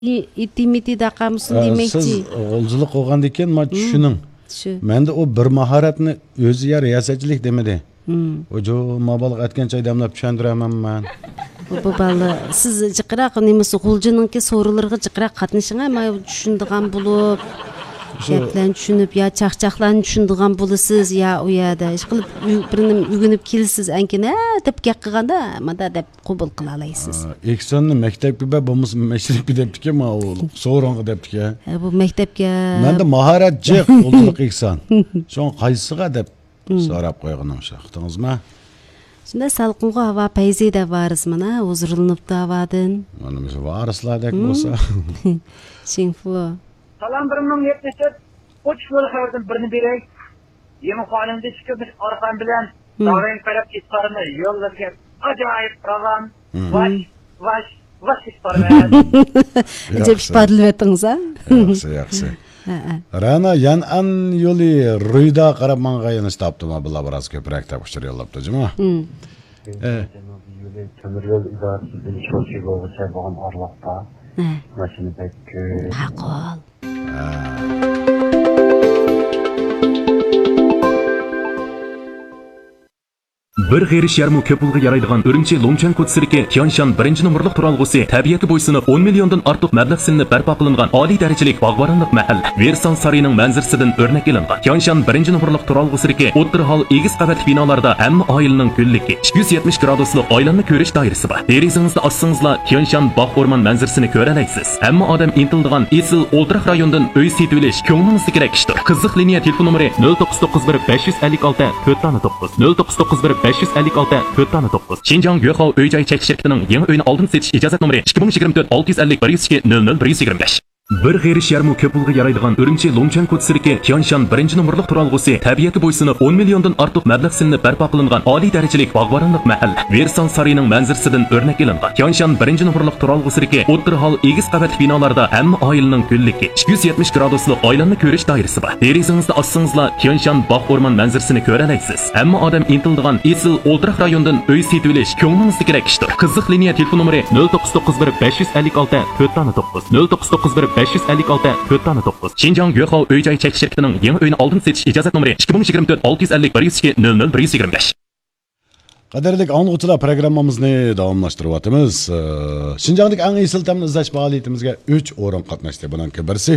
итимити да камсын демекчи. Siz olculuk olgan diken ma düşünün. Ben de o bir maharetini özü ya riyasetçilik demedi. Ojo mabalık etken çay damlap düşendüremem ben. Bu balı siz jıqırak nemesi gulcununki sorularga jıqırak katnışığa ma düşündüğün bulup geplen düşünüp ya çaqçaqlarını düşündüğün bulısız ya uyada iş kılıp birinin ügünüp kelsiz enkine dep gek qılganda mada dep qabul qıla alaysız. İkisini mektepki be bomuz meşrikpi deptik ya ma o soğuranğı deptik ya. Bu mektepke Ben de maharetçi olculuk iksan. Son kaysıga dep sorap koyğunum şaqtınız mı? Şimdi salqınğa hava payzi de varız mana uzurlanıp da havadan. Manımız varısladek olsa. Şinfu. Salam 1074 uçları xəbərdən birini verək. Yeməkxanəmdə çıxıb arxam bilan davran tərəf isparını yolladık. Acayip program. Vaş isparını. Acayip isparlı ettiniz ha? Yaxşı. Rana yan an yolu rüyda qarab mangayını tapdım abla biraz köprək tapıştır yollapdı cuma. Kömür yol idarəsinin çox şey olsa bağım arlaqda. Maşını pek Maqul. Bir g'erish yarmu ko'p pulga yaraydigan Urumchi Longchan Kotsirki Tianshan 1-numurliq turalg'usi tabiatga bo'ysunib 10 milliondan ortiq mablag' silinib barpo qilingan oliy darajalik bog'boronlik mahal Versan sarining manzarasidan o'rnak olingan. Tianshan 1-numurliq turalg'usirki o'tkir hol egiz qavatli binolarda hamma oilaning kunligi 270 graduslik oilani ko'rish doirasi bor. Derizingizda ochsangizlar Tianshan bog' o'rmon manzarasini ko'ra olasiz. Hamma odam intildigan esil o'ltiraq rayondan uy setib olish ko'nglingizni kerak ishdir. Qiziq liniya telefon nomeri 0991 556 409 0991 556 409. Xinjiang Yuhao Öy-joy chekish shirkatining yangi uyni oldin setish ijozat nomeri 2024 650 102 00 125. Bir g'erish yarmu ko'p pulga yaraydigan Urumchi Longchan Kotsirki Tianshan 1-numurliq turalg'usi tabiatga bo'ysunib 10 milliondan ortiq mablag' silinib barpo qilingan oliy darajalik bog'boronlik mahal Versan sarining manzarasidan o'rnak olingan. Tianshan 1-numurliq turalg'usirki o'tkir hol egiz qavatli binolarda hamma oilaning kunligi 270 graduslik oilani ko'rish doirasi bor. Derizingizda ochsangizlar Tianshan bog' o'rmon manzarasini ko'ra olasiz. Hamma odam intildigan esil o'ltiraq rayondan uy setib olish ko'nglingizni kerak ishdir. Qiziq liniya telefon nomeri 0991 556 409 0991 556 409. Xinjiang Yuhao Öy-joy chekish shirkatining yangi uyni oldin setish ijozat nomeri 2024 650 102 00 125. Qadarlik anlıqçılar programmamızı davamlaştırıyatımız. Şinjan'daki en iyi siltamını izleş faaliyetimizge 3 oran katnaştı. Bunun birisi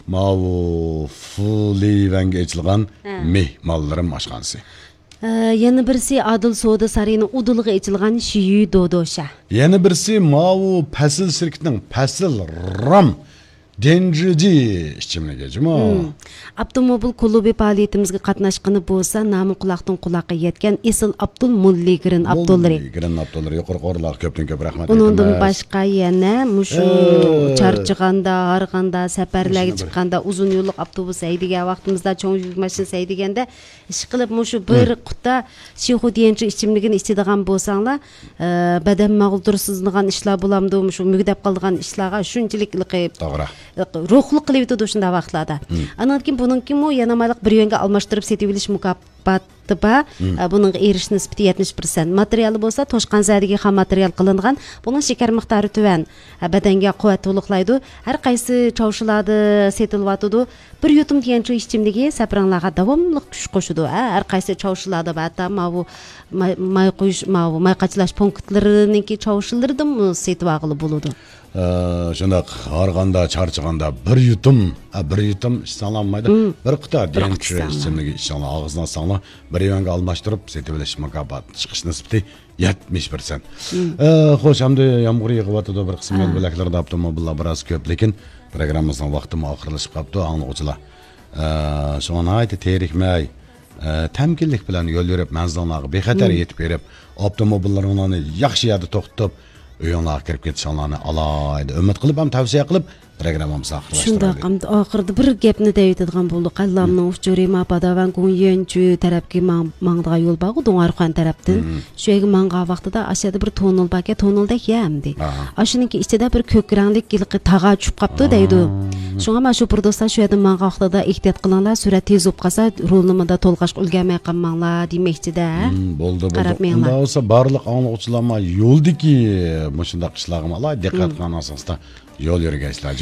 Mavu Fulivenge içilgan meh mallarım aşkansı. Yana birisi Adıl Soda Sarayı'nın uduluğu içilgan Şiyu Dodoşa. Yana birisi Mavu Pasil şirketinin Pasil Ram Denjici işçimine cuma. Abdulmobil klubi faaliyetimizge katnaşqını bolsa namı kulaqdan qulaqqa yetken Esil Abdul Mulligirin Abdulları. Mulligirin Abdulları yuqori qorlar köpten köp rahmat. Bunundan başqa yana mushu charchiganda, harganda, safarlarga chiqqanda uzun yo'lliq avtobus haydigan vaqtimizda cho'ng yuk mashinasi haydiganda ish qilib mushu bir quta Shehu degancha ichimligini ichadigan bo'lsanglar, badan mag'uldursizligan ishlar bo'lamdi, mushu mugdab qolgan ishlarga shunchalik to'g'ri. Ruhliq qilib o'tadi shunda vaqtlarda. Andan keyin buningki mo yana mayliq bir yo'nga almashtirib setib olish mukofoti bor. Buning erish nisbati 70%. Materiali bo'lsa toshqan zadiga ham material qilingan. Buning shakar miqdori tuvan. Badanga quvvat to'liqlaydi. Har qaysi chavshilarda setilyotdi. Bir yutum degancha ichimligi sapranglarga davomli kuch qo'shadi. Har qaysi chavshilarda hatta may qo'yish, may qachlash punktlarininki chavshilaridan setib olib bo'ladi. Şundak harganda, çarçıganda bir yutum sanlanmaydı. Bir quta dençi işçimligi işçanla ağzına sanla bir yönge almaştırıp setibiliş makabat çıkış nisbeti 70%. Hoş hamdi yağmur yağıvatı da bir kısım belirlerde avtomobiller biraz köp lekin programımızın vakti ahırlaşıp kaptı anlıqçılar. Şu an ayeti terikmey temkinlik bilen yol yürüp menzillarına bexatar yetip verip avtomobillerin onu yaxşı yerde to'xtatib uyonlarga kirib ketishonlarni alayda umid qilib ham tavsiya qilib programmamizni oxirlashtirdik. Shunda oxirida bir gapni deydigan bo'ldik. Qallamning uchuri mapadavan Gunyenchu tarafga mangdiga yo'l bor, Do'ngarxon tarafdan. Shu yerga manga vaqtida aşağıda bir tonel bor, tonelda yamdi. Ashuniki ichida bir ko'k ranglik gilqi tag'a tushib qopti deydi. Shunga mana shu do'stlar shu yerda manga vaqtida ehtiyot qilinglar, surat tez bo'lib qolsa, rolnimada to'lqash ulgurmay qolmanglar demoqchida. Bo'ldi. Unda olsa barliq anlıqçılarga yo'ldiki mushunda qishlag'im alay diqqat qilgan asosda yo'l yurgaysizlar.